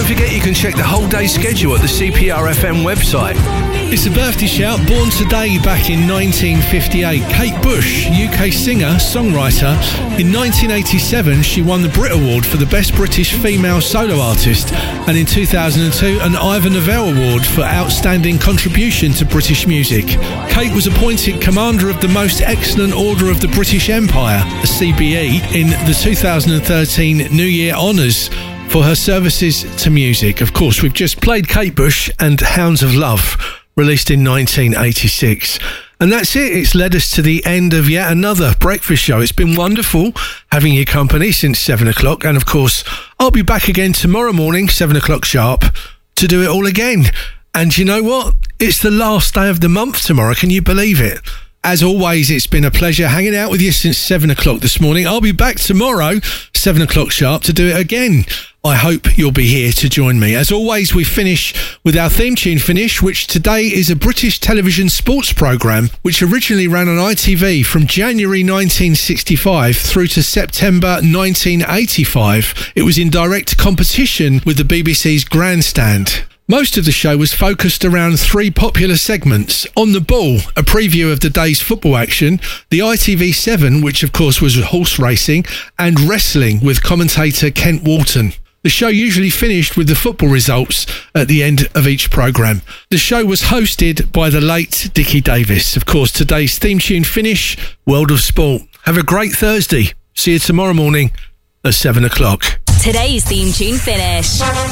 forget you can check the whole day schedule at the CPRFM website. It's a birthday shout. Born today back in 1958, Kate Bush, UK singer, songwriter. In 1987, she won the Brit Award for the Best British Female Solo Artist, and in 2002, an Ivor Novello Award for Outstanding Contribution to British Music. Kate was appointed Commander of the Most Excellent Order of the British Empire, a CBE, in the 2013 New Year Honours for her services to music. Of course, we've just played Kate Bush and Hounds of Love, released in 1986. And that's it. It's led us to the end of yet another breakfast show. It's been wonderful having your company since 7 o'clock. And of course, I'll be back again tomorrow morning, 7 o'clock sharp, to do it all again. And you know what? It's the last day of the month tomorrow. Can you believe it? As always, it's been a pleasure hanging out with you since 7 o'clock this morning. I'll be back tomorrow, 7 o'clock sharp, to do it again. I hope you'll be here to join me. As always, we finish with our theme tune finish, which today is a British television sports programme which originally ran on ITV from January 1965 through to September 1985. It was in direct competition with the BBC's Grandstand. Most of the show was focused around three popular segments: On the Ball, a preview of the day's football action, the ITV7, which of course was horse racing, and wrestling with commentator Kent Walton. The show usually finished with the football results at the end of each programme. The show was hosted by the late Dickie Davis. Of course, today's theme tune finish, World of Sport. Have a great Thursday. See you tomorrow morning at 7 o'clock. Today's theme tune finish.